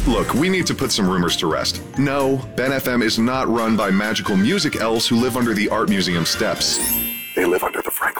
Look, we need to put some rumors to rest. No, Ben FM is not run by magical music elves who live under the Art Museum steps. They live under the Frank